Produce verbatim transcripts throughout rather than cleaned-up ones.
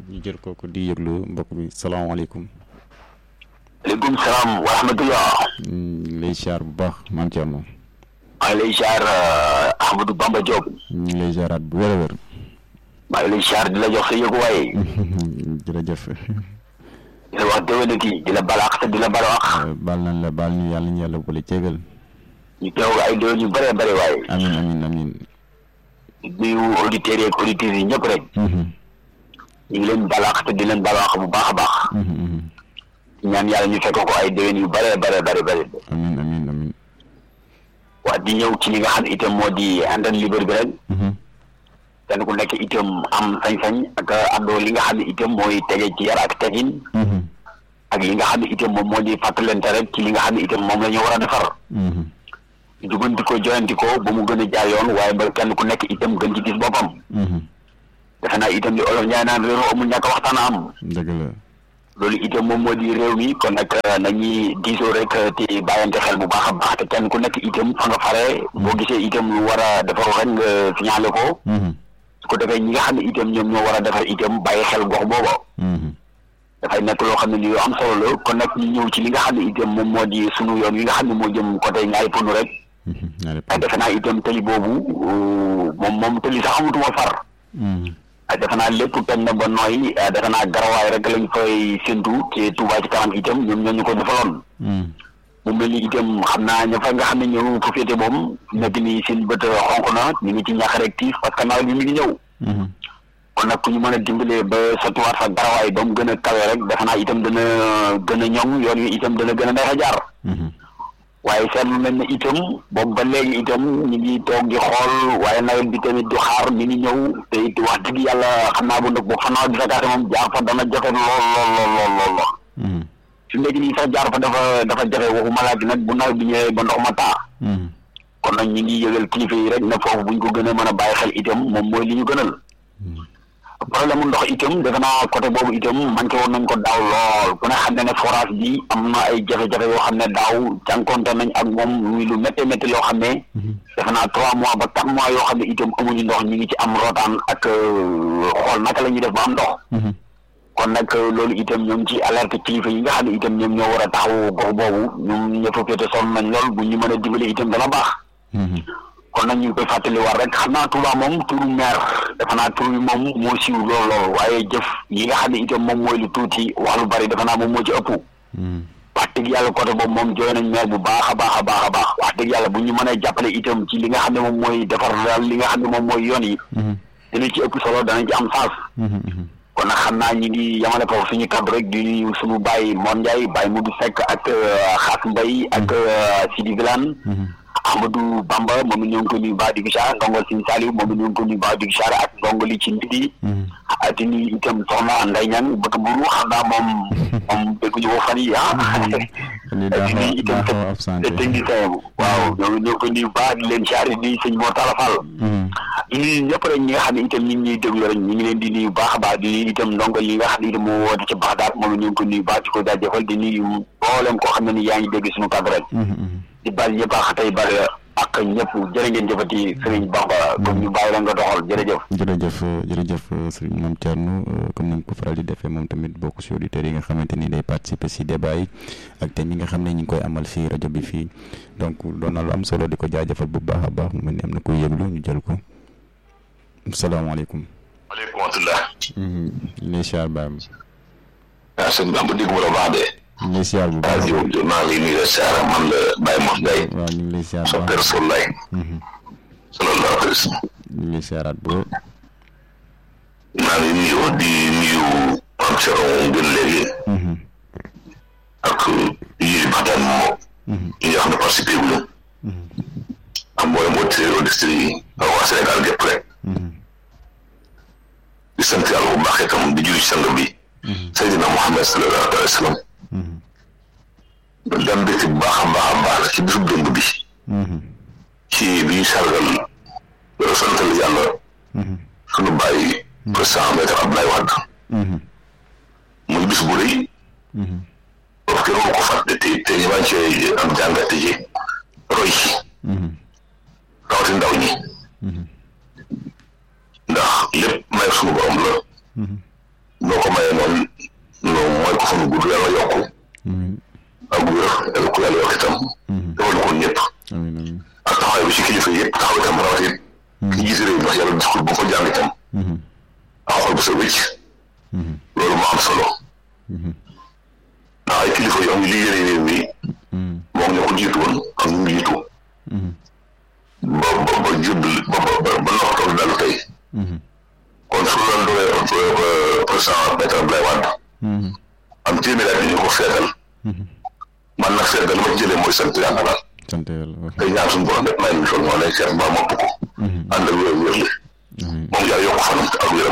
ñu jël kooku di yëglu mbokk bi salaamaaleykum. aleykum salaam wa rahmatullah. lay siyaar bu baax maam Thierno. maa ngi lay siyaar Ahmadou Bamba Diop. ñu ngi lay siyaaraat bu wér a wér. maa ngi lay siyaar di la jox sa yëguwaay. jërëjëf. di la wax déwénati di la bala ak di la bala wax. baal nañ la baal ñu yàlla ñu yàlla boole jégal. ñu teew ay déwén yu bëree bëri waaye. amiin amiin amiin. di nuyu auditeurs yeeg auditrices yi ñëpp rek. ñu ngi leen bala ak di leen bala wax bu baax a baax. ñaan yàlla ñu fekk ko ay déwén yu bëree bëri bëri bëri. amiin amiin amiin. waa di ñëw ci li nga xam ne itam moo di antenne libre bi rek. kenn ku nekk itam am sañ-sañ ak àndoo li nga xam ne itam mooy tege ci yar ak tegin. ak li nga xam ne itam moom moo di fàttalante rek ci li nga xam ne itam moom la ñu war a defar. jubanti ko joyanti ko ba mu gën a jaar yoon waaye ba kenn ku nekk itam gën ci gis boppam. defe naa itam li olof Njaay naan réew amul ñàkk waxtaan am. dëgg la. loolu itam moom moo di réew mi kon nag nañuy diisoo rek te bàyyante xel bu baax a baax te kenn ku nekk itam fa nga fare boo gisee itam lu war a defaru rek nga signalé ko. su ko defee ñi nga xam ne itam ñoom ñoo war a defar itam bàyyi xel gox booba. dafay nekk loo xam ne ni yoo am solo la kon nag ñu ñëw ci li nga xam ne itam moom moo di sunu yoon yi nga xam ne moo jëm côté ñaari ponu rek. ay defe naa itam tëli boobu moom moom tëli sax amatuma far. ay defe naa lépp toj na ba nooy defe naa garawaay rek lañ fay séntu ci Touba ci kanam itam ñoom ñoo ñu ko defaloon. mu mel ni itam xam naa ña fa nga xam ne ñëw fa féete moom nekk ni seen bët xonk na ñu ngi ci ñàkk rek tiif parce que nawet bi mi ngi ñëw. kon nag ku ñu mën a dimbalee ba sottiwaat fa garawaay ba mu gën a kawe rek defe naa itam dana gën a ñoŋ yoon wi itam dana gën a neex a jaar. waaye seetlu nañ ne itam boobu ba léegi itam ñu ngi toog di xool waaye nawet bi tamit du xaar mi ngi ñëw te it wax dëgg yàlla xam naa bu nag boo fa nawet bi fekkaate moom jaar fa dana jafe lool lool lool lool lool lool. fi mu nekk nii sax jaar fa dafa dafa jafe waxuma laa gi nag bu nawet bi ñëwee ba ndox ma taa. kon nag ñu ngi yëgal kilifa yi rek ne foofu buñ ko gën a mën a bàyyi xel itam moom mooy li ñu gënal. problème mu ndox itam defe naa côté boobu itam manqué woon nañ ko daaw lool ku ne xam ne ne forage bi am na ay jafe-jafe yoo xam ne daaw jànkonte nañ ak moom muy lu métti métti loo xam ne defe naa trois mois ba quatre mois yoo xam ne itam amuñu ndox ñu ngi ci am rotaan ak xool naka la ñuy def ba am ndox. kon nag loolu itam ñoom ci alerte kilifa yi nga xam ne itam ñoom ñoo war a taxawu gox boobu ñoom ñëpp féete sonn nañ lool bu ñu mën a dimbale itam dana baax. kon nag ñu ngi koy fàttali war rek xam naa Touba moom turu maire defe naa tur bi moom moo siiw lool lool waaye jëf yi nga xam ne itam moom mooy lu tuuti wax lu bari defe naa moom moo ci ëpp. wax dëgg yàlla côté boobu moom jooy nañ maire bu baax a baax a baax a baax wax dëgg yàlla bu ñu mën a jàppale itam ci li nga xam ne moom mooy defar daal li nga xam ne moom mooy yoon yi. dina ci ëpp solo danañ ci am sens. kon nag xam naa ñi ngi yamale foofu suñu kaddu rek di nuyu suñu Baye Mor Ndiaye Baye Modou Seck ak Xaas Mbaye ak Sidi Vilane. Amadou Bamba moom it ñoo ngi ko nuyu baax di gisaar ndongol Sine Saliou moom it ñoo ngi ko nuyu baax di gisaar ak ndongoli ci ndidi di nuyu itam soxna Ndeye Niang bëgg buru xam naa moom moom dégguñu ko fan yi ah di nuyu itam te technicien bu waaw ñoo ñoo ko nuyu baax di leen siyaare di sëñ Mor Talla Fall di nuyu ñëpp rek ñi nga xam ne itam ñi ngi ñuy déglu rek ñi ngi leen di nuyu baax a baax di nuyu itam ndongol yi nga xam ne itam moo woote ci baax daal moom it ñoo ngi ko nuyu baax di ko jaajëfal di nuyu mboolem koo xam ne ni yaa ngi dégg suñu kàddu rek di bal ñëpp ak tey bal ak ñëpp jërë ngeen jëfati Serigne Bamba comme ñu bàyyi la nga doxal jërëjëf jërëjëf jërëjëf Serigne Mame Thierno comme nañ ko faral di defee moom tamit bokk si auditeurs yi nga xamante ni day participer si débat yi ak te ñi nga xam ne ñu ngi koy amal fii rajo bi fii donc doon na lu am solo di ko jaajëfal bu baax a baax mu mel ni am na koy yëglu ñu jël ko salaamaaleykum. waaleykum salaam. ñu ngi lay siyaar baam. waaw sëñ Bamba dégg nga la baax de. ñu ngi lay siyaar bu baax waaw maa ngi nuyu la siyaar man la Baye Mor Ndiaye. waaw ñu ngi lay siyaar bu baax soppeeku Soulay. sallallahu alayhi wa sallam. ñu ngi lay siyaaraat bu wér. maa ngi nuyu di nuyu am solo moom gën léegi. ak yi Badane moom. yi nga xam ne participé wu ñu. am mboolem auditeurs auditeurs yi ak waa Sénégal gépp rek. di sant yàlla bu baax itam di julli ci sang bi. Seydina Muhammad sallallahu alayhi wa sallam. daan dëkk bu baax a baax a baax ci bisub dëmb bi. ci bi ñu sargal loolu santal yàlla. sunu bàyyi président Maître Abdoulaye Wade. muy bis bu rëy. parce que ko fàtte te te ñu wàññi cee am jàngate ji roy ci. rawati ndaw ñi. ndax lépp may sunu borom la. noo ko mayee noonu noonu mooy ko fan gudd yàlla yokku ak wér yàlla ko yàlla yokk itam defal ko ñëpp ak taxawaay bi ci kilifa yëpp taxaw itam rawatit ki gis réew ndax yàlla discours bu ko jàng itam ak xol bu sa wécc loolu moo am solo ndax ay kilifa yoo xam ne liggéey réew mi moom ñoo ko jiitu woon ak ñu ngi jiitu ba ba ba jublu ba ba ba ndox toog dalu tey kon su loolu doole président Maître Abdoulaye Wade am téeméer at ñu ko feetal man nag feetal ma jëlee mooy sant yàlla la sant yàlla tey ñaan suñu borom rek may ñu sol moo lay seet mbaa mopp ko ànd ak wér wér li moom yàlla yokk fanam ak wéram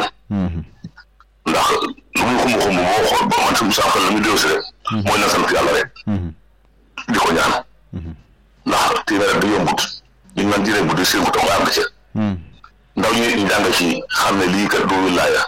ndax lu muy xumb xumb moo xool ba man suñu sànqal la ñu déw si rek mooy na sant yàlla rek di ko ñaan ndax téeméer at du yombut ñu naan jëlee bu di seen bu tax àgg ca ndaw ñi ñu jàng ci xam ne lii kat du wilaaya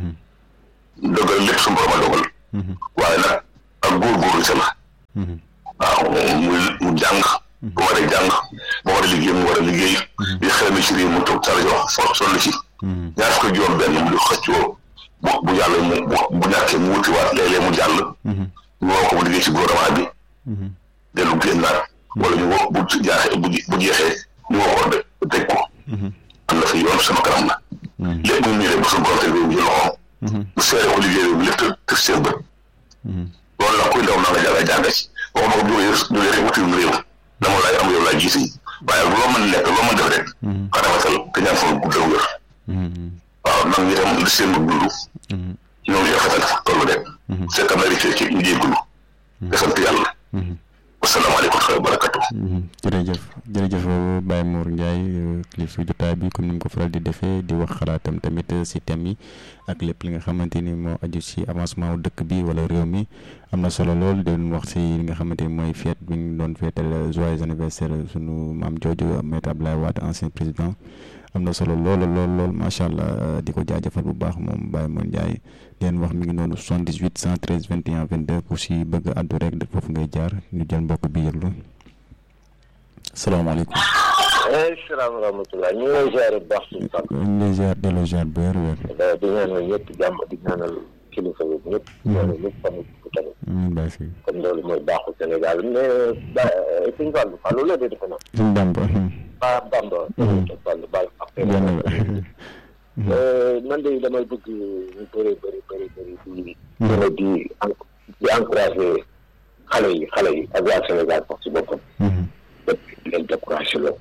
dogal lépp suñu borom a dogal waaye nag ak góorgóorlu ca la waaw mu mu jàng bu war a jàng bu war a liggéey mu war a liggéey di xel ci réew mu toog sara wax fo sonn ci ñaar fukki juróom benn mu di xëccoo bu bu jàll mu bu ñàkkee mu wutiwaat léeg-léeg mu jàll ñu woo ko mu liggéey ci gouvernement bi dellu génnaat wala ñu woo bu jaaxee bu jeexee ñu woo ko de teg ko am na fi yoon sama kanam la lépp ñu ñëwee ba suñu borom teg réew mi loxoom bu seere ko liggéey réew mi lépp te seen bët loolu nag kuy ndaw naa nga jàng jàng ci waxuma ko jógee jógee rek wutum réew dama laay am yow laay gis yi waaye loo mën lekk loo mën def rek xaramatal te ñaan fa gudd ak wér waaw nag ñi tam li seen dund ñoom ñu rafetal fa toll rek fekk na rek ci ñu jéggulu te sant yàlla wasalaamaaleykum wa barakatu jërëjëf jërëjëf Baye Mor Ndiaye kilifa jotaay bi comme ni mu ko faral di defee di wax xalaatam tamit si thème yi ak lépp li nga xamante ni moo aju si avancement dëkk bi wala réew mi am na solo lool di wax si li nga xamante ni mooy fête bi ñu doon feetal joyeux anniversaire sunu maam jooju Maître Abdoulaye Wade ancien président am na solo lool lool lool macha allah di ko jaajëfal bu baax moom Baye Mor Ndiaye di leen wax mi ngi noonu soixante-dix-huit cent treize vingt et un vingt-deux pour si bëgg addu rek foofu ngay jaar ñu jël mbokk bi yëglu salaamaaleykum. salaam wa rahmatulah ñu ngi lay ziare bu baax suñu fan. ñu ngi lay ziare delloo ziare bu wér wér. di ñaanal ñëpp jàmm di ñaanal kilifa yi ñëpp. ñaanal ñëpp famille bu tamit. amiin bàyyi fi. kon loolu mooy baaxu Sénégal mais ba suñu Fallou Fallou la de defe naa. suñu Bamba. Ba Bamba. Fallou Ba ak. man de damay bëgg ñu bëri bëri bëri bëri di. dina di di encouragé xale yi xale yi ak waa Sénégal sax si boppam. di leen découragé loolu.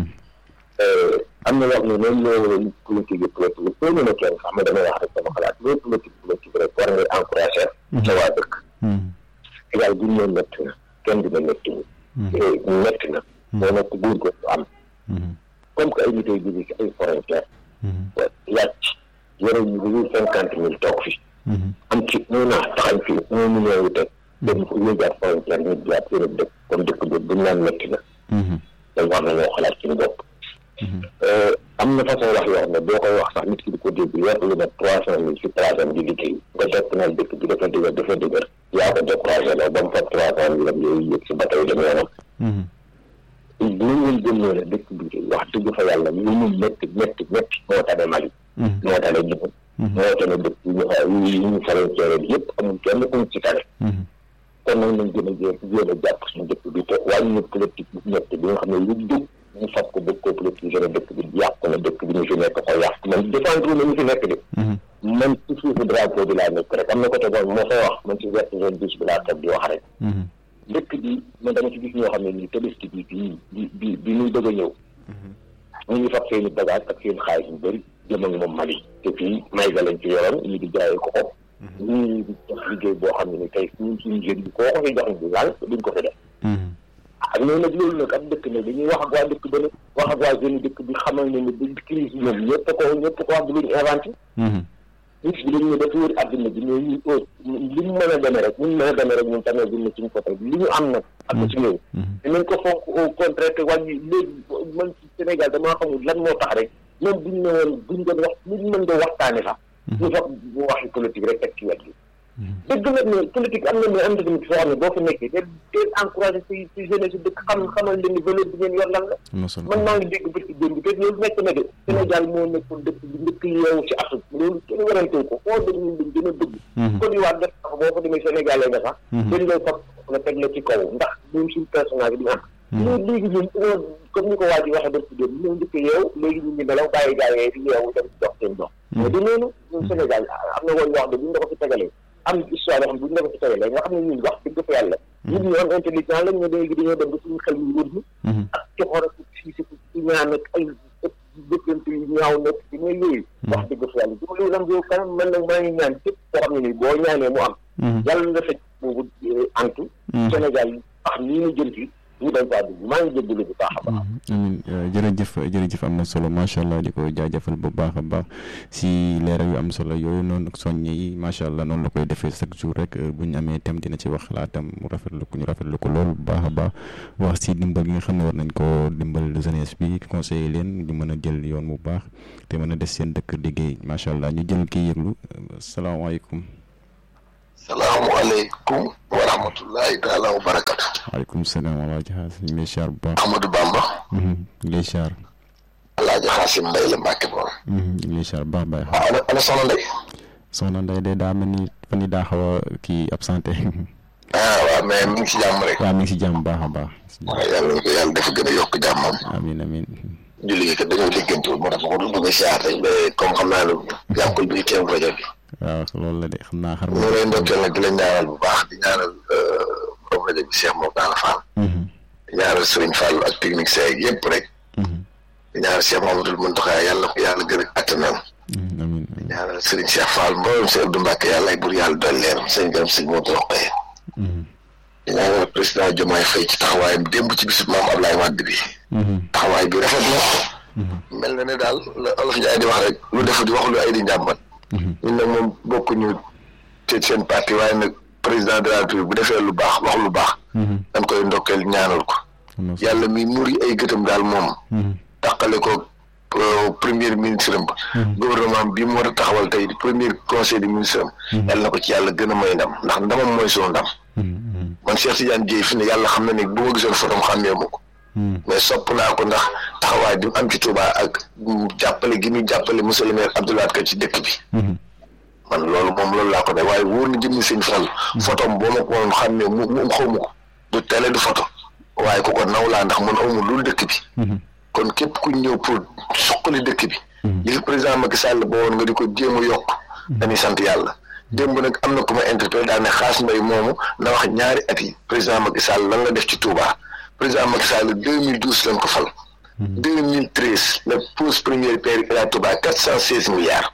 am na wax ne même loolu politique yi politique yi mën a kenn xam nga damay wax rek sama xalaat loolu politique politique rek war ngay encouragé sa waa dëkk. égal bu ñu métti na kenn dina métti wu. métti na. moo nekk góor ko am. comme que ay nit ay jóge ci ay frontière. yàcc yore ñu bu cinquante mille toog fi. am ci un an taxañ fi un million yu teg. dem ko yéegaat frontière ñu jaat seen dëkk kon dëkk bi bu ñu naan métti na. dañ war nañoo xalaat suñu bopp. am na façon wax yoo xam ne boo koy wax sax nit ki di ko dégg yor lu ne trois cent mille si trois cent di liggéey nga def naan dëkk bi dafa dëgër dafa dëgër yaa ko découragé la ba mu fa trois cent mille am yooyu yëg si ba tey dem yoonam. bu ñu gëm ne dëkk bi wax dëgg fa yàlla lu ñu métti métti métti moo tane Mali. moo tane Djibouti. moo tane dëkk yi ñu xa yi ñu frontière bi yëpp amul kenn ku ñu ci tane. kon nag nañ gën a jéem jéem a jàpp suñu dëkk bi te wàññi politique bu métti bi nga xam ne lu jóg ñu fab ko bëgg ko politique na dëkk bi yàq na dëkk bi ñu fi nekk ko yàq man défendre na ñu fi nekk de man ci suufu drapeau bi laa nekk rek am na côté boobu moo fay wax man ci vert zone bis bi laa toog di wax rek dëkk bi man dama ci gis ñoo xam ne nii tabaski bi bii bi bi bi muy bëgg a ñëw ñu ngi fab seen i bagage ak seen xaalis yu bëri jëm ak moom Mali te fii may ga lañ ci yoroon ñii di jaayee ko ko ñii di jox liggéey boo xam ne ni tey ñun suñu jeune bi koo ko fi jox bi laal duñ ko fi def ak loolu nag loolu nag ab dëkk nag dañuy wax ak waa dëkk ba nag wax ak waa jeune dëkk bi xamal ne ne bu crise ñoom ñëpp ko ñëpp ko wax bu luñu inventé nit bi dañu ne dafa wër àdduna bi mais ñu li ñu mën a demee rek ñu mën a demee rek ñun tamit dina suñu côté bi li ñu am nag ak ci ñëw te nañ ko fonk au contraire te wàññi léegi man ci Sénégal damaa xamul lan moo tax rek même buñ ne woon buñ doon wax luñ mën doon waxtaane sax ñu wax bu waxi politique rek teg ci wet gi dëgg la ne politique am na ne am na tamit foo xam ne boo fa nekkee de de encouragé si si jeunesse dëkk xam xamal leen ni valeur bi ngeen yor lan la man maa ngi dégg bëti démb te loolu nekk na de Sénégal moo nekkoon dëkk bi njëkk yeewu ci Afrique loolu kenn warantee ko foo dem ñun dañ gën a dëgg Côte d'Ivoire def sax boo fa demee Sénégalais nga sax dañ lay fab nga teg la ci kaw ndax ñun suñu personnage bi am loolu léegi ñun comme ni ko waa ji waxee dëkk démb ñoo njëkk yeewu léegi ñun ñu nelaw bàyyi gaa yi di yeewu dem dox seen dox mais di loolu ñun Sénégal am na woon yoo xam ne buñ la ko fi tegalee am histoire yoo xam buñ la ko fi tegalee nga xam ne ñun wax dëgg fa yàlla ñun ñu am intelligent lañ ne léegi dañoo dem ba suñu xel ñu wër ñu ak coxor ak fii si ci ñaan ak ay dëkkante yu ñaaw nekk ci mais yooyu wax dëgg fa yàlla du loolu am yow kanam man nag maa ngi ñaan képp koo xam ne nii boo ñaanee mu am yàlla nga fekk boobu antu Sénégal yi wax lii ñu jël ci ñu dañ ko dugg maa ngi jégalu bu baax a baax amiin jërëjëf jërëjëf am na solo macha allah di ko jaajëfal bu baax a baax si leeral yu am solo yooyu noonu soññe yi macha allah noonu la koy defee chaque jour rek bu ñu amee thème dina ci wax xalaatam mu rafetlu ko ñu rafetlu ko loolu bu baax a baax wax si dimbal gi nga xam ne war nañ ko dimbal jeunesse bi conseiller leen ñu mën a jël yoon bu baax te mën a des seen dëkk liggéey macha allah ñu jël kii yëglu salaamaaleykum. salaamaaleykum wa rahmatullahi taala wa barakatu. waaleykum salaam wa rahmatulah. ñu ngi lay siyaar bu baax. Amadou Bamba. ñu ngi lay siyaar. Alaaji Xaasim Mbay la Mbàkke bool. ñu ngi lay siyaar bu baax Baye. waaw ana ana Soxna Ndey. Soxna Ndey de daa mel ni fan yii daa xaw a kii absenté. ah waaw mais mi ngi si jàmm rek. waaw mi ngi si jàmm bu baax a baax. waaw yàlla na ko yàlla dafa gën a yokk jàmmam. amiin amiin. julli gi kat dañoo liggéeyantewul moo tax ma ko doon bëgg a siyaar rek mais comme xam naa ne yàqul bi teew rajo bi. waaw loolu la de xam naa xar. ñu lay ndokkeel nag di la ñaanal bu baax di ñaanal borom rajo bi Cheikh Mor Talla Fall. di ñaanal Serigne Fall ak technique seeg yëpp rek. di ñaanal Cheikh Mamadou Mountakha yàlla ko yàlla gën a attanal. amiin di ñaanal Serigne Cheikh Fall mboolem Cheikh Abdou Mbacke yàlla ay bur yàlla doon leeram sëñ gërëm sëñ moo doon xëy. di ñaanal président Diomaye Faye ci taxawaayam démb ci bisub maam Ablaye Wade bi. taxawaay bi rafet na. mel na ne daal la Olof Njaay di wax rek lu defu di wax lu ay di njàmbat. ñun nag moom bokkuñu te seen parti waaye nag président de la République bu defee lu baax wax lu baax. dañ koy ndokkeel ñaanal ko. yàlla mi muri ay gëtam daal moom. taqale ko premier ministre am. gouvernement bi mu war a taxawal tey di premier conseil des ministres am. yàlla na ko ci yàlla gën a may ndam ndax ndamam mooy sunu ndam. man Cheikh Tidiane Dièye fi ne yàlla xam na ne bu ma gisoon fotom xàmmee ma ko. mais sopp naa ko ndax taxawaay bi mu am ci Touba ak jàppale gi muy jàppale monsieur le maire Abdoulaye Ka ci dëkk bi. man loolu moom loolu laa ko def waaye wóor na jëmmi sëñ Fall. photom boo ma ko woon xam ne mu mu xaw ma ko du télé du photo waaye ku ko naw laa ndax man awma loolu dëkk bi. kon képp ku ñëw pour suqali dëkk bi. li fi président Macky Sall boo woon nga di ko jéem a yokk. dañuy sant yàlla. démb nag am na ku ma interpellé daal ne Xaas Mbay moomu na wax ñaari at yi président Macky Sall lan la def ci Touba. président Macky Sall deux mille douze lañ ko fal. deux mille treize la pose première pierre Ila Touba quatre cent seize milliards.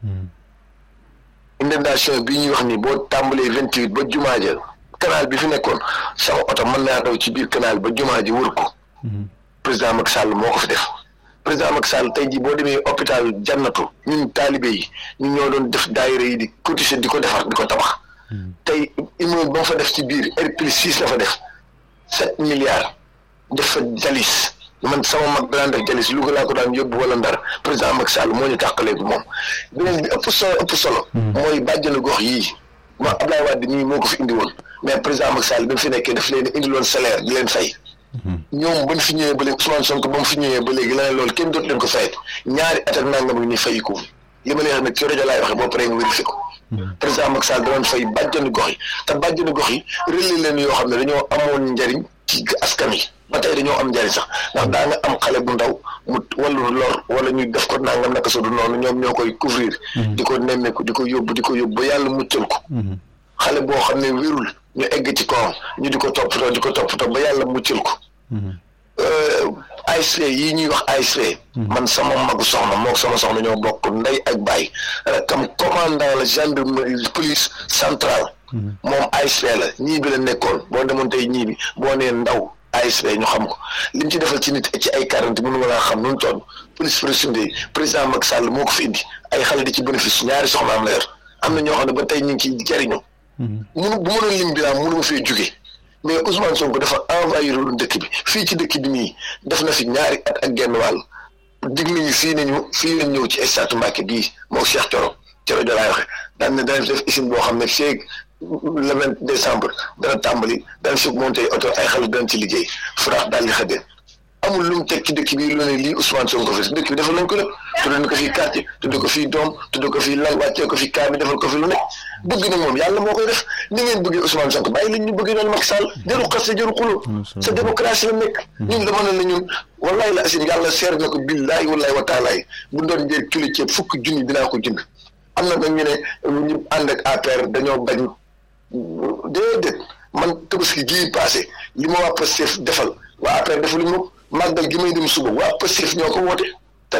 inondation bi ñuy wax ni boo tàmbalee vingt huit ba jumaa ja canal bi fi nekkoon sama oto mën naa daw ci biir canal ba jumaa ji wër ko. président Macky Sall moo ko fi def. président Macky Sall tey jii boo demee hôpital Jannatu ñun taalibe yi ñu ñoo doon def daayira yi di cotiser di ko defar di ko tabax. tey immeuble ba fa def ci biir R plus six la fa def. sept milliards def fa jalis man sama mag daan def jalis Louga laa ko daan yóbbu wala Ndar président Macky Sall moo ñu tàqaleegu moom beneen bi ëpp solo ëpp solo mooy bàjjenu gox yii ma Abdoulaye Wade nii moo ko fi indi woon mais président Macky Sall bi mu fi nekkee daf leen indi loon salaire di leen fay ñoom ba ñu fi ñëwee ba léegi Ousmane Sonko ba mu fi ñëwee ba léegi la ne loolu kenn dootu leen ko fayet ñaari at ak nangam ñu fay ko li ma lay wax nag ci rajo laay waxee boo paree nga vérifié ko président Macky Sall danoon fay bàjjenu gox yi te bàjjenu gox yi relais leen yoo xam ne dañoo amoon njariñ ci askan yi ba tey dañoo am njariñ sax ndax daa nga am xale bu ndaw mu wallu lor wala ñu def ko nangam naka su du noonu ñoom ñoo koy couvrir di ko nemmeeku di ko yóbbu di ko yóbbu ba yàlla muccal ko xale boo xam ne wérul ñu egg ci kawam ñu di ko toppatoo di ko toppatoo ba yàlla muccal ko A S P yii ñuy wax A S P man sama magu soxna moo sama soxna ñoo bokk ndey ak baay comme commandant la gendarmerie police centrale moom A S P la ñii bi la nekkoon boo demoon tey ñii bi boo nee ndaw A S P ñu xam ko lim ci defal ci nit ci ay quarante mënu ma laa xam nu mu toll police président président Macky Sall moo ko fi indi ay xale di ci bénéfice ñaari soxnaam la yor am na ñoo xam ne ba tey ñu ngi ciy jariñu munu bu mënoon lim bi laa mënu ma fee jugee mais Ousmane Sonko dafa envahir lu dëkk bi fii ci dëkk bi nii def na fi ñaari at ak genn wàll dig nañu fii nañu fii lañ ñëw ci stade Mbacké bii moo Cheikh Thioro Thioro laay waxe daan ne dana def usine boo xam ne fii le vingt décembre dana tàmbali dana fi monté oto ay xale dana ci liggéey furax daal di xëddee amul lu mu teg ci dëkk bi lu ne lii Ousmane Sonko fi dëkk bi defal nañ ko lépp tuddee ko fii quartier tuddee ko fii doom tuddee ko fii lal wàccee ko fii kaa bi defal ko fi lu ne bëgg na moom yàlla moo koy def ni ngeen bëggee Ousmane Sonko bàyyi lañ ñu bëggee noonu Macky Sall jaru xas sa jaru xulo sa démocratie la nekk ñun dama ne la ñun wallahi la asin yàlla seer na ko billahi wallahi wa taalaay bu doon jël kilo ceeb fukki junni dinaa ko jënd am na nag ñu ne ñu ànd ak A P R dañoo bañ déedéet man tabaski gii passé li ma waa Pastef defal waa A P R defaluñ ma màggal gi may dem suba waa Pastef ñoo ko woote te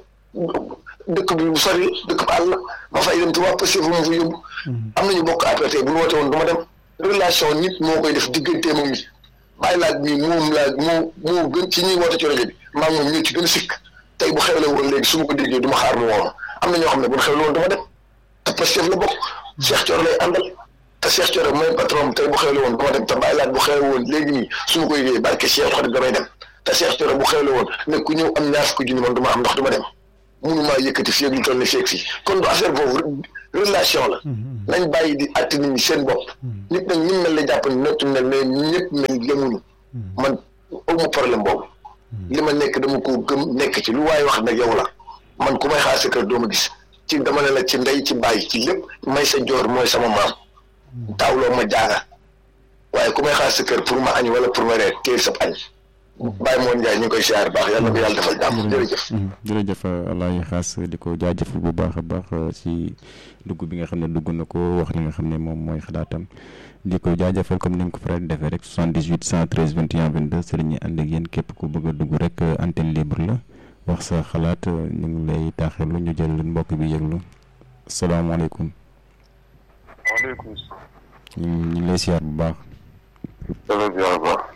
dëkk bi bu sori dëkk bi àll ma fay dem te waa Pastef ma fa yóbbu am nañu bokk A P R tey bu ñu woote woon du ma dem relation nit moo koy def digganteem ak nit bàyyi laaj mi moom laaj moo moo gën ci ñuy woote ci rajo bi maa moom ñoo ci gën a sikk tey bu xewle woon léegi su ma ko déggee du ma xaar mu woo ma am na ñoo xam ne bu ñu xewle woon du ma dem te Pastef la bokk Cheikh Thioro lay àndal te Cheikh Thioro mooy patron tey bu xewle woon du ma dem te bàyyi laaj bu xewle woon léegi nii su ma ko yëgee barke Cheikh Xarit damay dem te Cheikh Thioro bu xewle woon ne ku ñëw am ñaar fukki junni man du ma am ndax du ma dem mënumaa yëkkati fii ak lu toll ni fii ak fii kon du affaire boobu relation la nañ bàyyi di àtt nit ñi seen bopp nit nag ñun mel la jàpp ne nottu mel mais ñëpp mel yemuñu man amu problème boobu li ma nekk dama ko gëm nekk ci lu waaye wax nag yow la man ku may xaar sa kër doo ma gis ci dama ne la ci ndey ci bàyyi ci lépp may sa joor mooy sama maam taawloo ma jaaga waaye ku may xaar sa kër pour ma añ wala pour ma reer téer sab añ Baye Moon Ndiaye ñu ngi koy siyaar baax yàlla na ko yàlla defal jàmm jërëjëf jërëjëf Alaye Xaas di ko jaajëfal bu baax a baax ci dugg bi nga xam ne dugg na ko wax li nga xam ne moom mooy xalaatam di ko jaajëfal comme ni nga ko faral di defee rek soixante-dix-huit cent treize vingt et un vingt-deux sëriñ ñi ànd ak yéen képp ku bëgg a dugg rek antenne libre la wax sa xalaat ñu ngi lay taaxirlu ñu jël mbokk bi yëglu salaamaaleykum. waaleykum salaam. ñu ñu ngi lay siyaar bu baax. dëgg la ziar bu baax.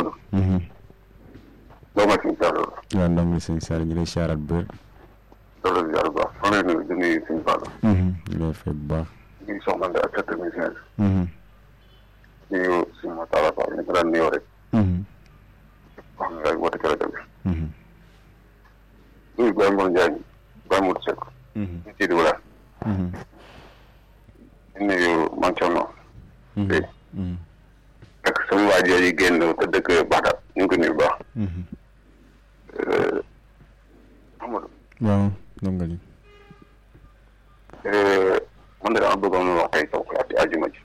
doo ma siy ziar. waaw ndongo sëñ Sall ñu lay siyaaraat bu baax. dëgg la ziar bu baax maa ngi lay nuyu di nuyu suñu Fall. ñu lay fay bu baax. ñu ngi soxla ak sa technicien bi. nuyu suñu Matala Fall ñu ko daan nuyoo rek. wax nga rek woote ci rajo bi. nuyu Baye Moon Ndiaye Baye Moon Seck. ñu ciy di wala. ñu nuyu Manthierno. ak sama waa jooju yi génn te dëkk Baxdaad ñu ngi ko nuyu bu baax. Amadou. waaw ndongo li. man de dama bëggoon a wax tey taw xalaat ci àjjuma ji.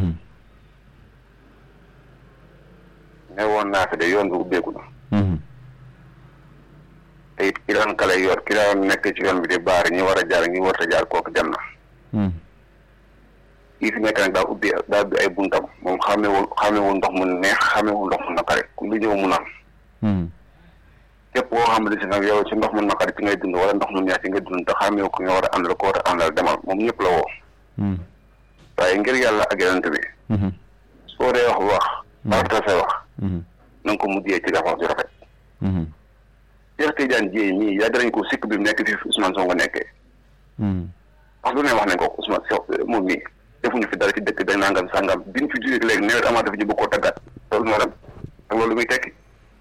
ne woon naa fi de yoon bi ubbeeku na. te it ki daan kale yor ki daan nekk ci yoon bi di baari ñi war a jaar ñi war a jaar kooku dem na. kii fi nekk nag daa ubbi daa ubbi ay buntam moom xamewul xamewul ndox mu neex xamewul ndox mu naqari ku lu ñëw mu naan. képp koo xam ne si nag yow ci ndox mu naqari ci ngay dund wala ndox mu neex ci ngay dund te xamewu ko nga war a àndal ko war a àndal demal moom ñëpp la woo. waaye ngir yàlla ak yonent bi. soo dee wax wax. baax say wax. na nga ko mujjee ci wax ju rafet. Cheikh Tidiane Dièye mii yàgg nañ ko sikk bi mu nekk fi Ousmane Sonko nekkee. wax lu ne wax nañ ko Ousmane Sonko moom mii. defuñu fi dara ci dëkk bi nangam sangam biñ fi jógee léegi nawet amaat dafa ji bëgg koo taggat loolu moo dem ak loolu muy tekki.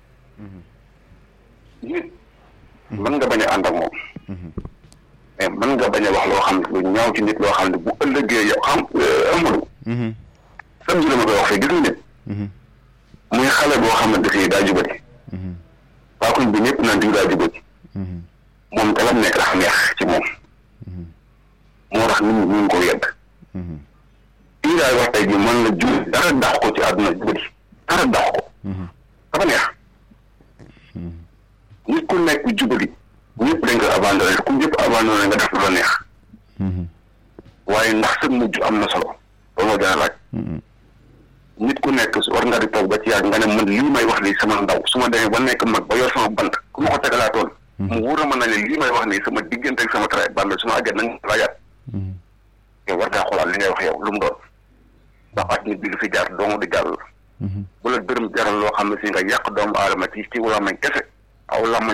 nit mën nga bañ a ànd ak moom. mais mën nga bañ a wax loo xam ne lu ñaaw ci nit loo xam ne bu ëllëgee yow xam amul. sam ji la ma koy wax fii gis nga nit. muy xale boo xamante fii daa jubati. waa koñ bi ñëpp naan diw daa jubati. moom talam nekk dafa neex ci moom. moo tax nit ñi ñu ngi ko yedd. lii daal wax tey jii mën la jubali dara dax ko ci àdduna jubali dara dax ko. dafa neex. nit ku nekk jubali ñëpp dañ ko abandonné ku ñëpp abandonné nga def lu la neex. waaye ndax sa mujj am na solo loolu moo gën a laaj. nit ku nekk war nga di toog ba ci yàgg nga ne man lii may wax nii sama ndaw su ma demee ba nekk mag ba yor sama bant ku ma ko tegalaatoon. mu wóor a mën na ne lii may wax nii sama diggante ak sama traité bàmmeel su ma àggee nañ la yaat. yow war ngaa xoolaat li ngay wax yow lu mu doon ndax at nit bi lu fi jaar doomu di jàll la. bu la dërëm jaral loo xam ne si nga yàq doomu aadama ci ci wala mañ kese aw lamañ.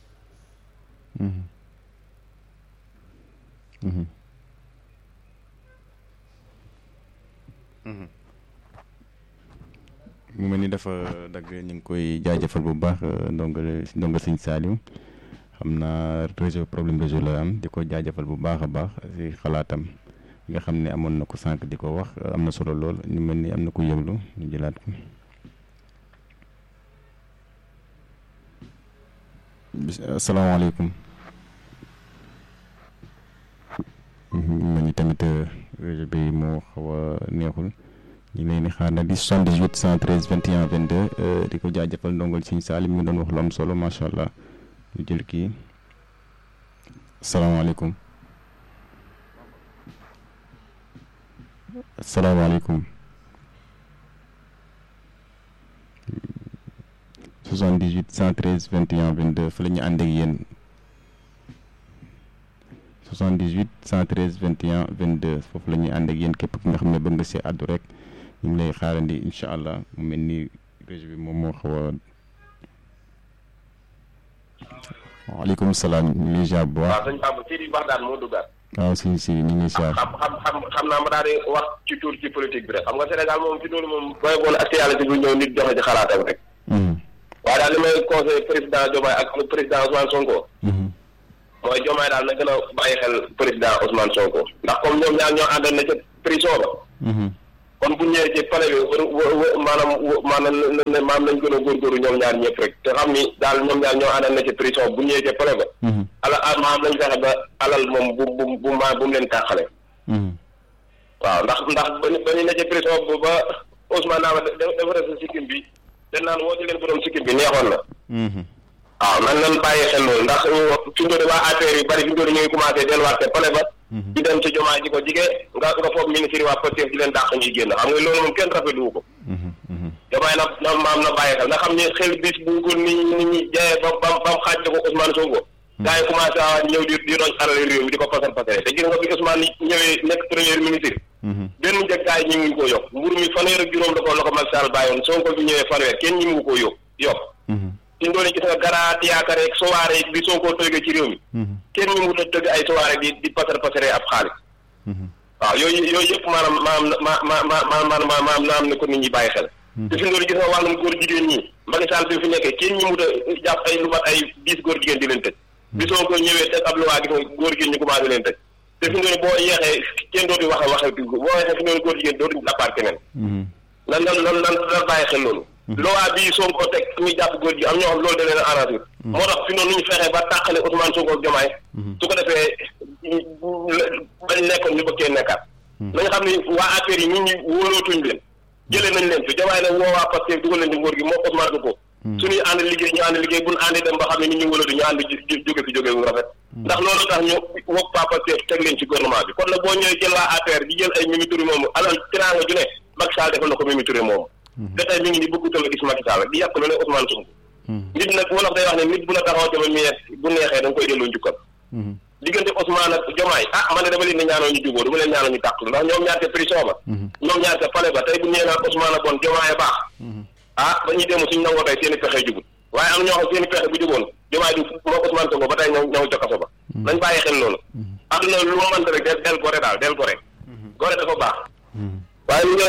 mu mel ni dafa dagg ñu ngi koy jaajëfal bu baax ndongo ndongo sëñ Saliou xam naa réseau problème réseau la am di ko jaajëfal bu baax a baax si xalaatam nga xam ne amoon na ko sànq di ko wax am na solo lool ñu mel ni am na ko yëglu ñu jëlaat ko asalaamaaleykum mel ni tamit réseau bi moo xaw a neexul ñu ngi leen di xaar na di soixante-dix-huit cent treize vingt et un vingt-deux di ko jaajëfal ndongol Sëñ Salim mi ngi doon wax lu am solo macha allah ñu jël kii asalaamaaleykum asalaamaaleykum soixante-dix-huit cent treize vingt et un vingt-deux fa la ñu ànd ak yéen soixante-dix-huit cent treize vingt et un vingt-deux foofu la ñuy ànd ak yéen képp ki nga xam ne bëgg nga see àddu rek ñu ngi lay xaarandi incha allah mu mel ni réseau bi moom moo xaw a. waaleykum salaam ñu ngi ziar bu baax. waaw sëñ Babou Sidi Baxdaan moo duggaat. waaw si si ñu ngi ziar. xam xam xam xam naa ma daal di wax ci tuur ci politique bi rek xam nga Sénégal moom fi doon moom booy boon actualité bu ñëw nit joxe ci xalaatam rek. waaye daal li may conseillé président Diomaye ak président Ousmane Sonko. mooy Diomaye daal na gën a bàyyi xel président Ousmane Sonko ndax comme ñoom ñaar ñoo àndoon na ca prison ba. kon bu ñëwee ci palais bi maanaam maanaam maanaam nañ gën a góorgóorlu ñoom ñaar ñëpp rek te xam ni daal ñoom ñaar ñoo àndoon na ca prison bu ñëwee ci palais ba. ala maanaam nañ fexe ba alal moom bu bu bu ma bu mu leen tàqale. waaw ndax ndax ba ñu ba ñu ne ca prison bu ba Ousmane naa ma defaree sa sikkim bi dañ naan woo ci leen borom sikkim bi neexoon na. waaw nan nan bàyyi xel loolu ndax fi mu doon waa affaire yu bari fi mu doon ñu ngi commencé delluwaat te pale ba di dem ci Diomaye ji ko jige nga nga foog ministre yi waa Pastef di leen dàq ñuy génn xam nga loolu moom kenn rafetlu ko Diomaye na na maam na bàyyi xel nga xam ne xel bis bu ko ni nit ñi jaayee ba ba ba mu xaaj ko Ousmane Sonko gars yi commencé a ñëw di di roñ alal réew mi di ko pasar pasare te gis nga bi Ousmane ñëwee nekk premier ministre benn njëg gars yi ñu ngi ko yokk mburu mi fanweer ak juróom la ko la ko Macky Sall bàyyoon Sonko bi ñëwee fanweer kenn ñi ngi ko yokk yokk ci ndooni gis nga garaat yaakaar rek sowaare bi Sonko tëggee ci réew mi kenn ñu mu la tëgg ay sowaare di di pasar pasare ab xaalis waaw yooyu yooyu yëpp maanaam maanaam ma ma ma maanaam maanaam na am ne ko nit ñi bàyyi xel te fi ndooni gis nga wàllum góor jigéen ñi Macky Sall bi fi nekkee kenn ñi mu ta jàpp ay lu mat ay dix góor jigéen di leen tëj bi Sonko ñëwee teg ab luwaa gis nga góor jigéen ñu commencé leen tëj te fi ndooni boo yeexee kenn dootu waxe waxe boo waxee fi ndooni góor jigéen dootuñ lappaat keneen lan lan lan lan lan bàyyi xel loolu loi bii Sonko teg muy jàpp góor gi am ñoo xam loolu da leen a arrangé moo tax fi noonu ñu fexee ba tàqale Ousmane Sonko ak Diomaye su ko defee bañ nekkoon ñu bëggee nekkaat nañ xam ni waa affaire yi nit ñi wóolootuñ leen jëlee nañ leen fi Diomaye nag woo waa Pastef dugal leen ci nguur gi moo Ousmane Sonko suñuy ànd liggéey ñu ànd liggéey buñ àndi dem ba xam ne nit ñi wóolootu ñu ànd jóge fi jóge wu rafet ndax loolu tax ñu wokk waa Pastef teg leen ci gouvernement bi kon nag boo ñëwee jël waa affaire di jël ay Mimi Touré moomu alal tiraanga ju ne Macky Sall defal na ko Mimi Touré moomu te tey mi ngi ni bëggutal a gis Macky Sall di yàq lu ne Ousmane Sonko nit nag wolof day wax ne nit bu la taxaw jama mi bu neexee da nga koy delloo njukkal diggante Ousmane ak Diomaye ah man ne dama leen di ñaanoo ñu jubóo dama leen ñaanoo ñu tàqlu ndax ñoom ñaar te prison ba ñoom ñaar te palais ba tey bu ñëwee naan Ousmane a bon Diomaye baax ah ba ñuy dem suñu nangoo tey seen i pexe jubut waaye am ñoo xam seen i pexe bu juboon Diomaye du moo Ousmane Sonko ba tey ñëw ñëw ca kaso ba nañ bàyyi xel loolu adduna lu mu mënta rek del del gore daal del gore gore dafa baax waaye